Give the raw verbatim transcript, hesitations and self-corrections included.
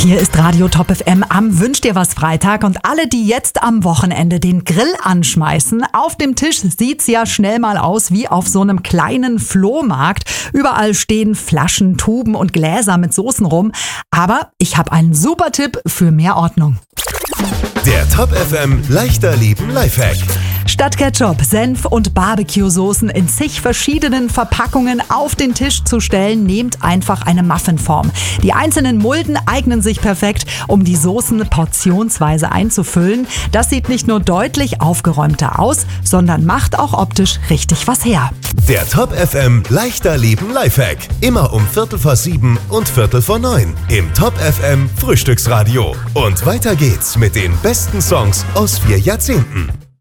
Hier ist Radio Top F M am Wünsch dir was Freitag und alle, die jetzt am Wochenende den Grill anschmeißen. Auf dem Tisch sieht's ja schnell mal aus wie auf so einem kleinen Flohmarkt. Überall stehen Flaschen, Tuben und Gläser mit Soßen rum. Aber ich habe einen super Tipp für mehr Ordnung. Der Top F M leichter Leben Lifehack. Statt Ketchup, Senf und Barbecue-Soßen in zig verschiedenen Verpackungen auf den Tisch zu stellen, nehmt einfach eine Muffinform. Die einzelnen Mulden eignen sich perfekt, um die Soßen portionsweise einzufüllen. Das sieht nicht nur deutlich aufgeräumter aus, sondern macht auch optisch richtig was her. Der Top F M leichter Leben Lifehack. Immer um Viertel vor sieben und Viertel vor neun im Top F M Frühstücksradio. Und weiter geht's mit den besten Songs aus vier Jahrzehnten.